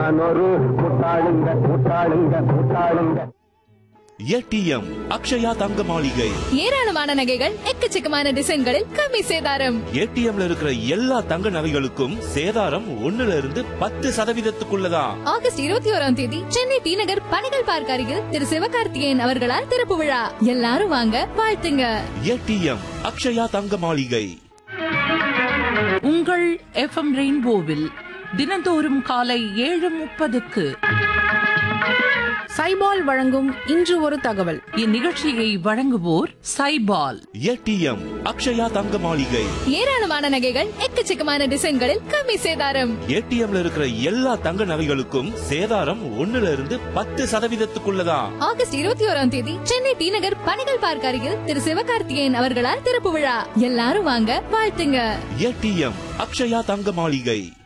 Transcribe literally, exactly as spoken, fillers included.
நான் ஒரு முட்டாளுங்க முட்டாளுங்க முட்டாளுங்க. ஏடிஎம் அக்ஷயா தங்க மாளிகை. ஏராளமான நகைகள் எக்கச்சக்கமான டிசைன்களில் கம்மி சேதாரம். ஏடிஎம்ல இருக்கிற எல்லா தங்க நகைகளுக்கும் சேதாரம் ஒண்ணுல இருந்து பத்து சதவீதத்துக்குள்ளதான். ஆகஸ்ட் இருபத்தி ஓராம் தேதி சென்னை டி நகர் பணிகள் பார்க் அருகில் திரு சிவகார்த்திகேயன் அவர்களால் திறப்பு விழா. எல்லாரும் வாங்க, வாழ்த்துங்க. ஏடிஎம் அக்ஷயா தங்க மாளிகை. உங்கள் எஃப்எம் ரெயின்போவில் தினந்தோறும் காலை ஏழு முப்பதுக்கு சைபால் வழங்கும் இன்று ஒரு தகவல். இந்நிகழ்ச்சியை வழங்குவோர் சைபால். ஏடிஎம் அக்ஷயா தங்க மாளிகை. ஏராளமான நகைகள் எக்கச்சக்கமான டிசைன்களில் கம்மி சேதாரம். ஏடிஎம்ல இருக்கிற எல்லா தங்க நகைகளுக்கும் சேதாரம் ஒண்ணுல இருந்து பத்து சதவீதத்துக்குள்ளதான். ஆகஸ்ட் இருபத்தி ஓராம் தேதி சென்னை டி நகர் பணிகள் பார்க் அருகில் திரு சிவகார்த்திகேயன் அவர்களால் திறப்பு விழா. எல்லாரும் வாங்க, வாழ்த்துங்க. ஏடிஎம் அக்ஷயா தங்க மாளிகை.